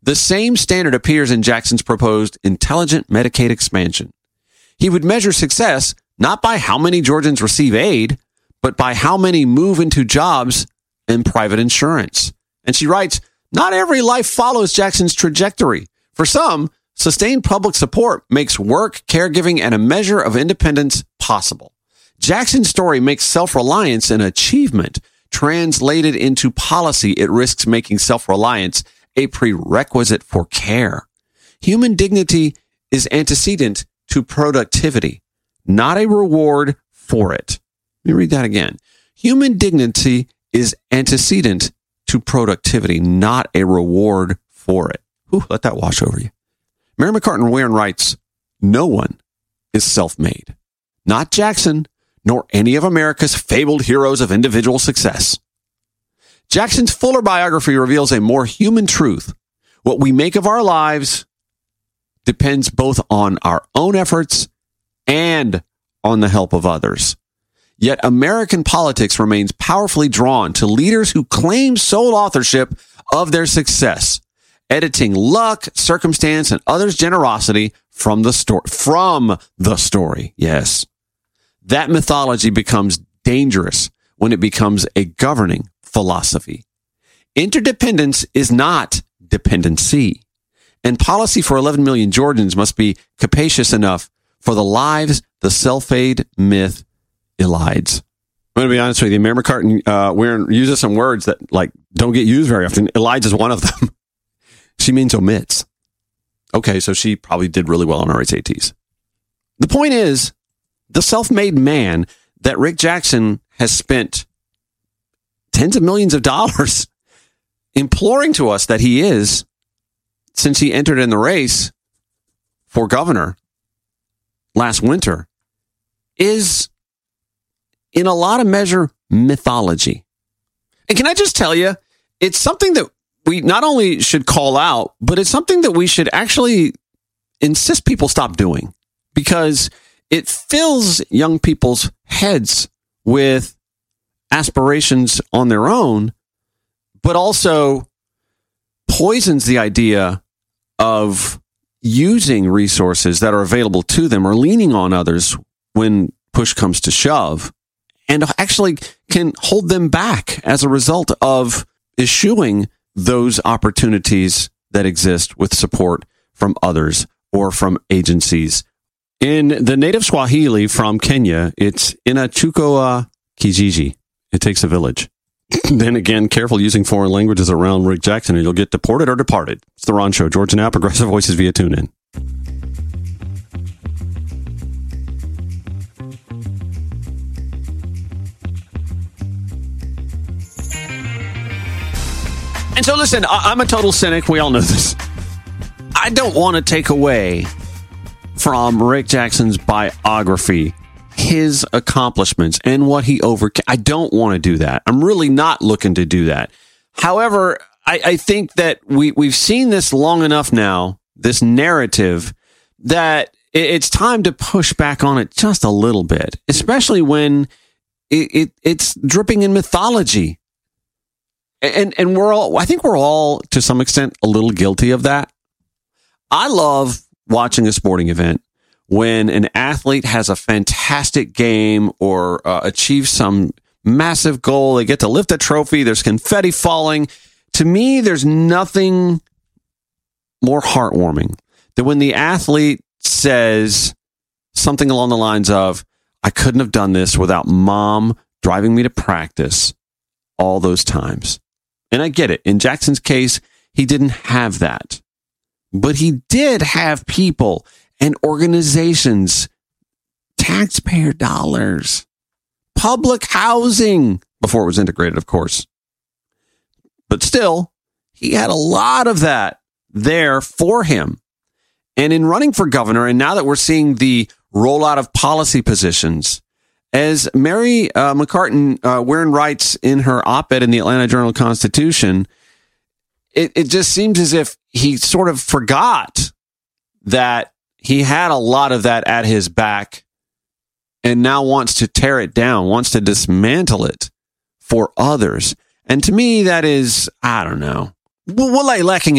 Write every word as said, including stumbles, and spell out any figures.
The same standard appears in Jackson's proposed intelligent Medicaid expansion. He would measure success not by how many Georgians receive aid, but by how many move into jobs in private insurance. And she writes, not every life follows Jackson's trajectory. For some, sustained public support makes work, caregiving, and a measure of independence possible. Jackson's story makes self-reliance an achievement. Translated into policy, it risks making self-reliance a prerequisite for care. Human dignity is antecedent to productivity, not a reward for it. Let me read that again. Human dignity is antecedent to productivity, not a reward for it. Ooh, let that wash over you. Mary McCartan Warren writes, no one is self-made. Not Jackson, nor any of America's fabled heroes of individual success. Jackson's fuller biography reveals a more human truth. What we make of our lives depends both on our own efforts and on the help of others. Yet American politics remains powerfully drawn to leaders who claim sole authorship of their success, editing luck, circumstance, and others' generosity from the story. From the story, yes. That mythology becomes dangerous when it becomes a governing philosophy. Interdependence is not dependency, and policy for eleven million Georgians must be capacious enough for the lives the self-aid myth elides. I'm going to be honest with you. Mary McCartan uh, Warren uses some words that like don't get used very often. Elides is one of them. She means omits. Okay, so she probably did really well on her S A Ts. The point is, the self-made man that Rick Jackson has spent tens of millions of dollars imploring to us that he is since he entered in the race for governor last winter is, in a lot of measure, mythology. And can I just tell you, it's something that we not only should call out, but it's something that we should actually insist people stop doing, because it fills young people's heads with aspirations on their own, but also poisons the idea of using resources that are available to them or leaning on others when push comes to shove, and actually can hold them back as a result of eschewing those opportunities that exist with support from others or from agencies. In the native Swahili from Kenya, it's Inachukoa Kijiji. It takes a village. Then again, careful using foreign languages around Rick Jackson and you'll get deported or departed. It's The Ron Show. Georgia Now, Progressive Voices via TuneIn. And so listen, I'm a total cynic. We all know this. I don't want to take away from Rick Jackson's biography his accomplishments and what he overcame. I don't want to do that. I'm really not looking to do that. However, I, I think that we, we've seen this long enough now, this narrative, that it's time to push back on it just a little bit, especially when it, it it's dripping in mythology. And and we're all, I think we're all, to some extent, a little guilty of that. I love watching a sporting event when an athlete has a fantastic game or uh, achieves some massive goal. They get to lift a trophy. There's confetti falling. To me, there's nothing more heartwarming than when the athlete says something along the lines of, I couldn't have done this without mom driving me to practice all those times. And I get it. In Jackson's case, he didn't have that. But he did have people and organizations, taxpayer dollars, public housing, before it was integrated, of course. But still, he had a lot of that there for him. And in running for governor, and now that we're seeing the rollout of policy positions, as Mary uh, McCartan uh, Warren writes in her op-ed in the Atlanta Journal-Constitution, it, it just seems as if he sort of forgot that he had a lot of that at his back and now wants to tear it down, wants to dismantle it for others. And to me, that is, I don't know, we'll, we'll lay lacking